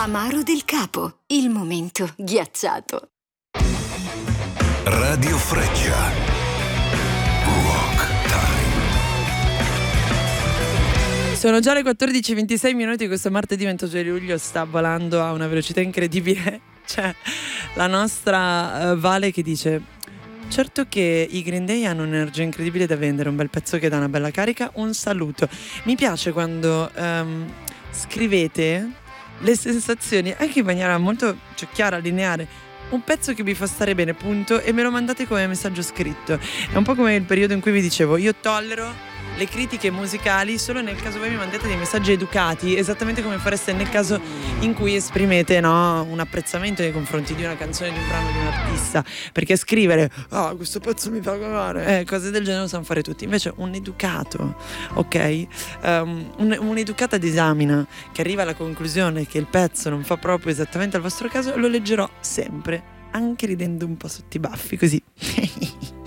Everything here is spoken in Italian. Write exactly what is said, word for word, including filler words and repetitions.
Amaro del Capo, il momento ghiacciato. Radio Freccia. Rock Time. Sono già le quattordici e ventisei minuti. Questo martedì ventotto luglio sta volando a una velocità incredibile. C'è la nostra uh, Vale che dice: certo che i Green Day hanno un'energia incredibile da vendere, un bel pezzo che dà una bella carica, un saluto. Mi piace quando um, scrivete le sensazioni anche in maniera molto, cioè, chiara, lineare. Un pezzo che vi fa stare bene, punto, e me lo mandate come messaggio scritto. È un po' come il periodo in cui vi dicevo: io tollero le critiche musicali solo nel caso voi mi mandate dei messaggi educati, esattamente come fareste nel caso in cui esprimete, no, un apprezzamento nei confronti di una canzone, di un brano, di un artista. Perché scrivere ah, questo pezzo mi fa cagare, eh, cose del genere lo sanno fare tutti. Invece un educato, ok, um, un, un'educata disamina che arriva alla conclusione che il pezzo non fa proprio esattamente al vostro caso, lo leggerò sempre, anche ridendo un po' sotto i baffi, così